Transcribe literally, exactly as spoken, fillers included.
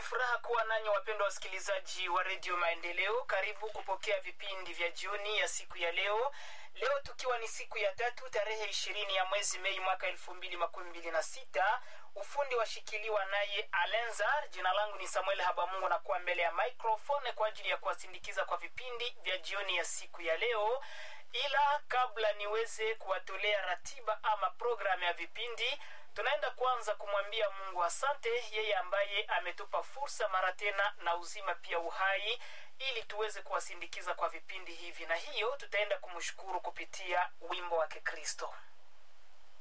furaha kuwa nanyi wapendwa wasikilizaji wa Radio Maendeleo. Karibu kupokea vipindi vya jioni ya siku ya leo. Leo tukiwa ni siku ya tatu tarehe ishirini ya mwezi Mei mwaka elfu mbili makumi mbili na sita. Ufundi washikiliwa naye Alenzar. Jina langu ni Samuel Habamungu na kuwa mbele ya microphone kwa ajili ya kuwasindikiza kwa vipindi vya jioni ya siku ya leo. Ila kabla niweze kuwatolea ratiba ama programu ya vipindi, tunaenda kwanza kumwambia Mungu asante, yeye ambaye ametupa fursa mara tena na uzima pia uhai ili tuweze kuwasindikiza kwa vipindi hivi, na hiyo tutaenda kumshukuru kupitia wimbo wa Kikristo.